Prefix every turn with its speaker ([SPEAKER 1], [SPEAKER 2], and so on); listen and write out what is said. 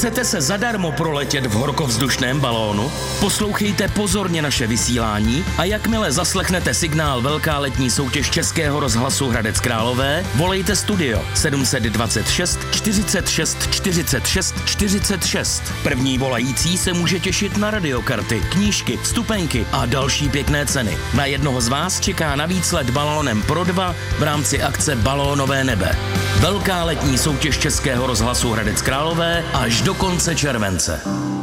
[SPEAKER 1] Chcete se zadarmo proletět v horkovzdušném balónu? Poslouchejte pozorně naše vysílání a jakmile zaslechnete signál Velká letní soutěž Českého rozhlasu Hradec Králové, volejte studio 726 46 46 46. První volající se může těšit na radiokarty, knížky, vstupenky a další pěkné ceny. Na jednoho z vás čeká navíc let balónem pro 2 v rámci akce Balónové nebe. Velká letní soutěž Českého rozhlasu Hradec Králové až do konce července.